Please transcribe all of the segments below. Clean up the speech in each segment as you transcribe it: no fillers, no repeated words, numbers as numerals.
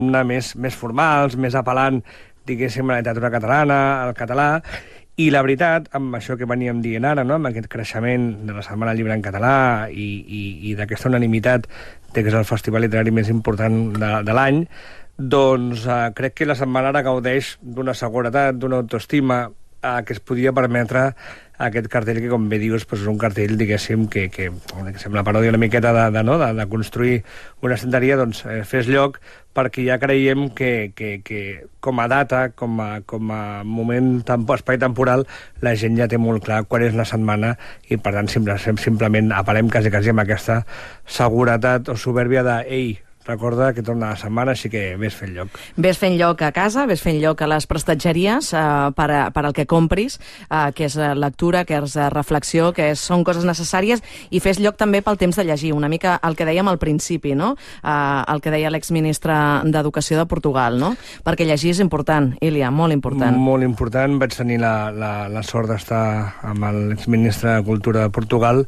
més formals, més apel·lant, diguéssim, a la literatura catalana, al català, i la veritat, amb això que veníem dient ara, no? Amb aquest creixement de la Setmana del Llibre en Català i d'aquesta unanimitat que és el festival literari més important de l'any, doncs crec que la setmana ara gaudeix d'una seguretat, d'una autoestima que es podia permetre aquest cartell que, com bé dius, és un cartell, diguéssim, que sembla paròdia una miqueta de construir una estanteria, doncs fes lloc, perquè ja creiem que com a data, com a moment, espai temporal, la gent ja té molt clar quan és la setmana i, per tant, simplement apel·lem quasi amb aquesta seguretat o soberbia de «Ei, recorda que torna la setmana, així que vés fent lloc». Vés fent lloc a casa, vés fent lloc a les prestatgeries per al que compris, que és lectura, que és reflexió, que són coses necessàries, i fes lloc també pel temps de llegir, una mica el que dèiem al principi, no? El que deia l'exministre d'Educació de Portugal, no? Perquè llegir és important, Ilia, molt important. Molt important. Vaig tenir la sort d'estar amb l'exministre de Cultura de Portugal,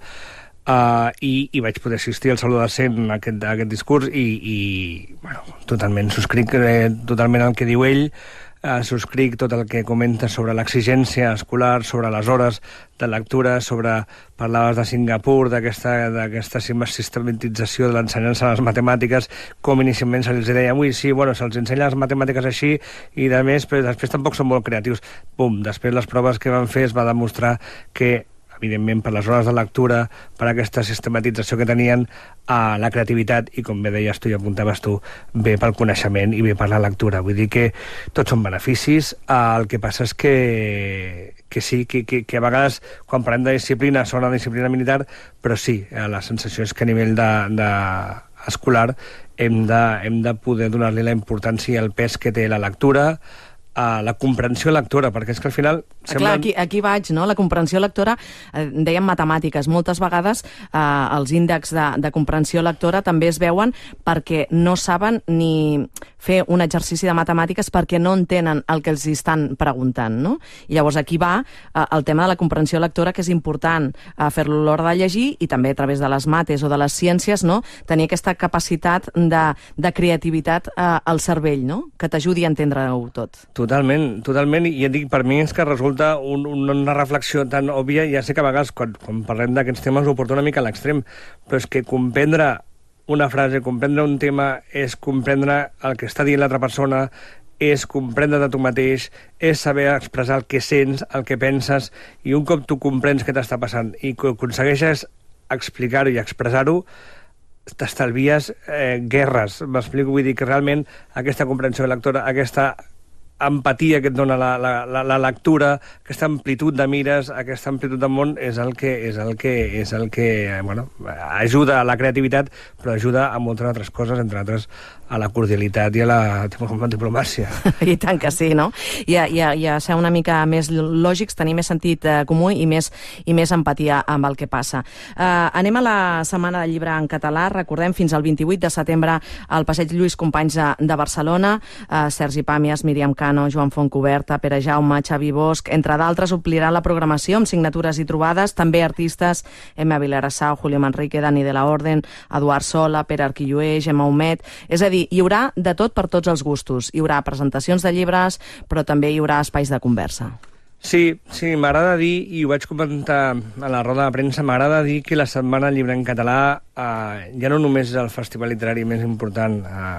i vaig poder assistir al Saló de Cent a aquest discurs i bueno, totalment subscric totalment el que diu ell, subscric tot el que comenta sobre l'exigència escolar, sobre les hores de lectura, parlaves de Singapur, d'aquesta sistematització de l'ensenyança de les matemàtiques, com inicialment se'ls deia, se'ls ensenya les matemàtiques així i de més, però després tampoc són molt creatius. Després les proves que van fer es va demostrar que evidentment per les hores de lectura, per aquesta sistematització que tenien, la creativitat, i com bé deies tu i apuntaves tu, ve pel coneixement i ve per la lectura. Vull dir que tots són beneficis. El que passa és que sí, que a vegades, quan parlem de disciplina, sona disciplina militar, però sí, la sensació és que a nivell escolar hem de poder donar-li la importància i el pes que té la lectura, la comprensió lectora, perquè és que al final... Clar, aquí vaig, no? La comprensió lectora, dèiem matemàtiques, moltes vegades els índexs de comprensió lectora també es veuen perquè no saben ni fer un exercici de matemàtiques perquè no entenen el que els estan preguntant, no? I llavors aquí va el tema de la comprensió lectora, que és important fer-lo a l'hora de llegir i també a través de les mates o de les ciències, no? Tenir aquesta capacitat de creativitat al cervell, no? Que t'ajudi a entendre-ho tot. Totalment, i et dic, per mi és que resulta una reflexió tan òbvia. Ja sé que a vegades quan parlem d'aquests temes ho porto una mica a l'extrem, però és que comprendre una frase, comprendre un tema, és comprendre el que està dient l'altra persona, és comprendre de tu mateix, és saber expressar el que sents, el que penses, i un cop tu comprens què t'està passant i aconsegueixes explicar-ho i expressar-ho, t'estalvies guerres. M'explico, vull dir que realment aquesta comprensió lectora, aquesta empatia que et dona la lectura, aquesta amplitud de mires, aquesta amplitud del món és el que ajuda a la creativitat, però ajuda a moltes altres coses, entre altres a la cordialitat i a la diplomàcia. I tant que sí, no? I a ser una mica més lògics, tenir més sentit comú i més empatia amb el que passa. Anem a la Setmana del Llibre en Català. Recordem, fins al 28 de setembre al Passeig Lluís Companys de Barcelona. Sergi Pàmies, Míriam Cano, Joan Fontcoberta, Pere Jaume, Xavi Bosch, entre d'altres, ompliran la programació amb signatures i trobades. També artistes, Emma Vilarassau, Julio Manrique, Dani de la Orden, Eduard Sola, Pere Arquilloé, Gemma Humet. És a dir, hi haurà de tot per tots els gustos. Hi haurà presentacions de llibres, però també hi haurà espais de conversa. Sí, m'agrada dir, i ho vaig comentar a la roda de premsa, m'agrada dir que la Setmana del Llibre en Català ja no només és el festival literari més important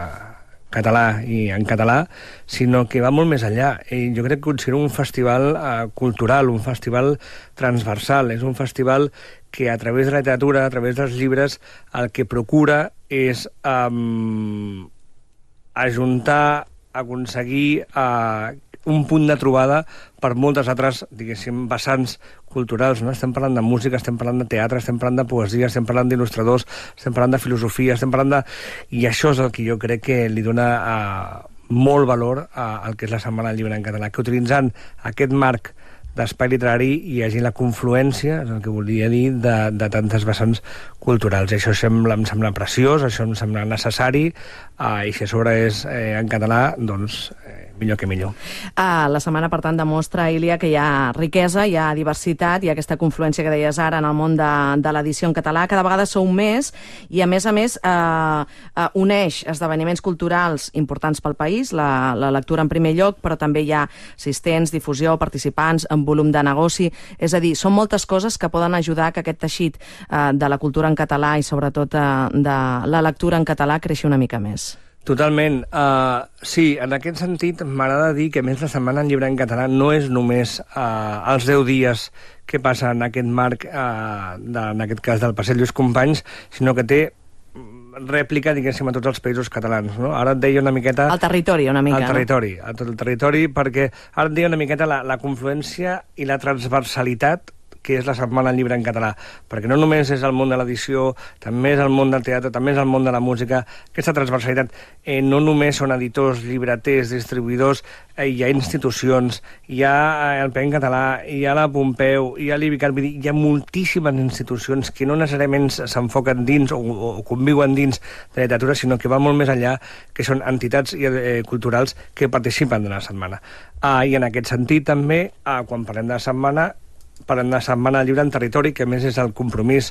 català i en català, sinó que va molt més enllà. Jo crec que considero un festival cultural, un festival transversal, és un festival que a través de la literatura, a través dels llibres, el que procura és ajuntar, aconseguir un punt de trobada per moltes altres, diguéssim, vessants culturals, no? Estem parlant de música, estem parlant de teatre, estem parlant de poesia, estem parlant d'il·lustradors, estem parlant de filosofia, estem parlant de... I això és el que jo crec que li dona molt valor al que és la Setmana del Llibre en Català, que utilitzant aquest marc d'espai literari hi hagi la confluència, és el que volia dir, de tantes vessants culturals. I això em sembla preciós, això em sembla necessari, i si a sobre és en català, doncs millor que millor. La setmana, per tant, demostra, Ilia, que hi ha riquesa, hi ha diversitat, hi ha aquesta confluència que deies ara en el món de l'edició en català. Cada vegada sou més i, a més, uneix esdeveniments culturals importants pel país, la lectura en primer lloc, però també hi ha assistents, difusió, participants, en volum de negoci. És a dir, són moltes coses que poden ajudar que aquest teixit de la cultura en català i, sobretot, de la lectura en català creixi una mica més. Totalment. Sí, en aquest sentit m'agrada dir que més la Setmana del Llibre en Català no és només els 10 dies que passa en aquest marc, en aquest cas del Passeig Lluís Companys, sinó que té rèplica, diguéssim, a tots els països catalans, no? Ara et deia una miqueta... El territori, una mica, a tot el territori, perquè ara et deia una miqueta la confluència i la transversalitat que és la Setmana del Llibre en Català, perquè no només és el món de l'edició, també és el món del teatre, també és el món de la música, aquesta transversalitat. No només són editors, llibreters, distribuïdors, hi ha institucions, hi ha el PEN Català, hi ha la Pompeu, hi ha l'IBICAT, vull dir, hi ha moltíssimes institucions que no necessàriament s'enfoquen dins o conviuen dins de la literatura, sinó que va molt més enllà, que són entitats culturals que participen de la setmana. I en aquest sentit també, quan parlem de la setmana del Llibre en Territori, que a més és el compromís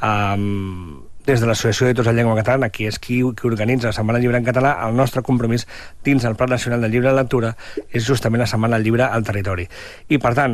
des de l'Associació d'Editors de Llengua Catalana, que és qui organitza la Setmana del Llibre en Català. El nostre compromís dins del Pla Nacional del Llibre de Lectura és justament la Setmana del Llibre al Territori. I, per tant,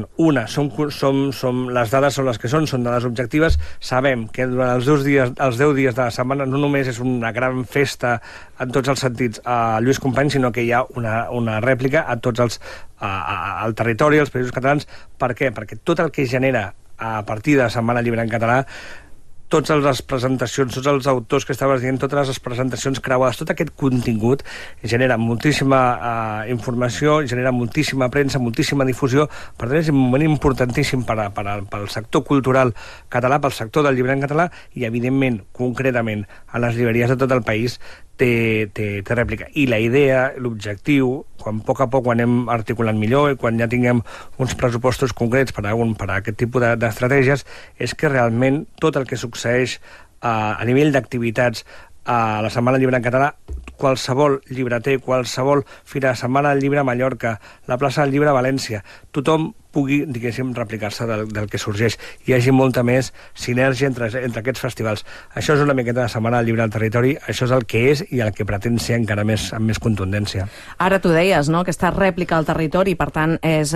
les dades són les que són dades objectives. Sabem que durant els 10 dies de la setmana no només és una gran festa en tots els sentits a Lluís Companys, sinó que hi ha una rèplica a tots al territori, als països catalans. Per què? Perquè tot el que es genera a partir de la Setmana del Llibre en Català, totes les presentacions, tots els autors que estaves dient, totes les presentacions creuades, tot aquest contingut genera moltíssima informació, genera moltíssima premsa, moltíssima difusió. Per tant, és un moment importantíssim pel sector cultural català, pel sector del llibre en català i, evidentment, concretament, a les llibreries de tot el país té rèplica. I la idea, l'objectiu, quan a poc a poc ho anem articulant millor i quan ja tinguem uns pressupostos concrets per a aquest tipus d'estratègies, és que realment tot el que succeeix a nivell d'activitats a la Setmana del Llibre en Català, qualsevol llibreter, qualsevol fira de Setmana del Llibre a Mallorca, la plaça del Llibre a València, tothom pugui, diguéssim, replicar-se del que sorgeix. Hi hagi molta més sinergia entre aquests festivals. Això és una miqueta de Setmana del Llibre al Territori, això és el que és i el que pretén ser encara més, amb més contundència. Ara tu deies, no?, aquesta rèplica al territori, per tant,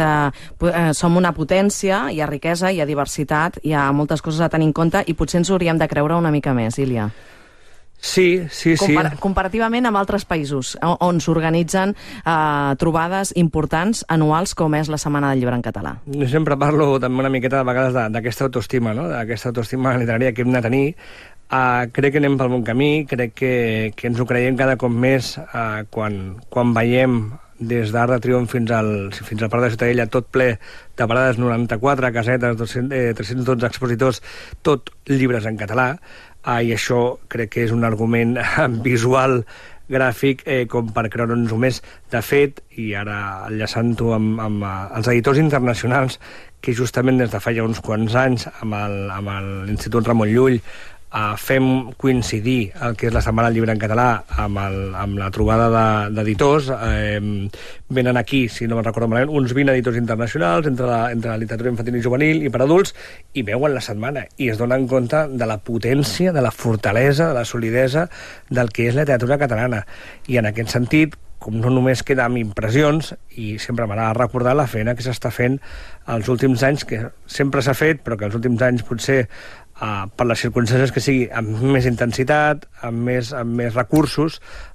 som una potència, hi ha riquesa, hi ha diversitat, hi ha moltes coses a tenir en compte i potser ens hauríem de creure una mica més, Ilia. Sí. Comparativament amb altres països on s'organitzen trobades importants anuals com és la Setmana del Llibre en Català. Jo sempre parlo també una miqueta de vegades d'aquesta autoestima, no?, d'aquesta autoestima literària que hem de tenir. Crec que anem pel bon camí, crec que ens ho creiem cada cop més quan veiem des d'Arc de Triomf fins al Parc de Ciutadella, tot ple de parades, 94 casetes, 312 expositors, tot llibres en català. I això crec que és un argument visual, gràfic, com per creure'ns-ho més. De fet, i ara enllaçant-ho amb els editors internacionals, que justament des de fa ja uns quants anys amb l'Institut Ramon Llull fem coincidir el que és la Setmana del Llibre en Català amb la trobada d'editors. Venen aquí, si no me'n recordo malament, uns 20 editors internacionals entre la literatura infantil i juvenil i per adults, i veuen la setmana i es donen compte de la potència, de la fortalesa, de la solidesa del que és la literatura catalana. I en aquest sentit, com no només queda amb impressions, i sempre m'agrada recordar la feina que s'està fent els últims anys, que sempre s'ha fet, però que els últims anys potser per les circumstàncies que sigui amb més intensitat, amb més recursos,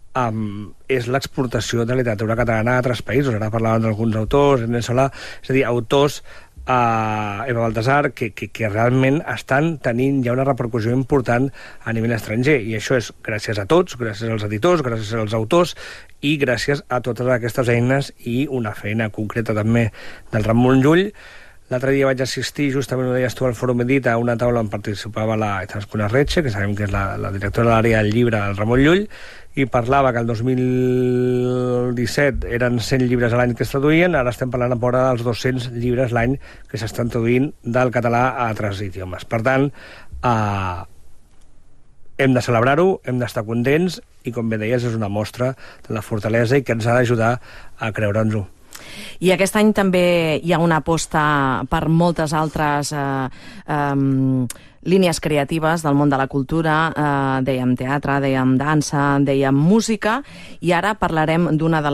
és l'exportació de la literatura catalana a altres països. Ara parlàvem d'alguns autors, és a dir, autors Eva Baltasar, que realment estan tenint ja una repercussió important a nivell estranger, i això és gràcies a tots, gràcies als editors, gràcies als autors i gràcies a totes aquestes eines i una feina concreta també del Ramon Llull. L'altre dia vaig assistir, justament ho deies tu, al Fòrum Edit, a una taula on participava la Itascuna Retxe, que sabem que és la directora de l'àrea del llibre del Ramon Llull, i parlava que el 2017 eren 100 llibres a l'any que es traduïen, ara estem parlant a vora dels 200 llibres l'any que s'estan traduint del català a altres idiomes. Per tant, hem de celebrar-ho, hem d'estar contents i, com bé deies, és una mostra de la fortalesa i que ens ha d'ajudar a creure'ns-ho. I aquest any també hi ha una aposta per moltes altres línies creatives del món de la cultura, dèiem teatre, dèiem dansa, dèiem música, i ara parlarem d'una de